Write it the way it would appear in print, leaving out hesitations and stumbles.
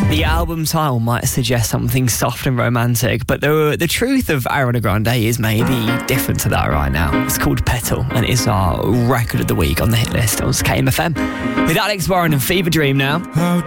The album title might suggest something soft and romantic, but the truth of Ariana Grande is maybe different to that right now. It's called Petal, and it's our record of the week on the hit list. It was KMFM with Alex Warren and Fever Dream now. How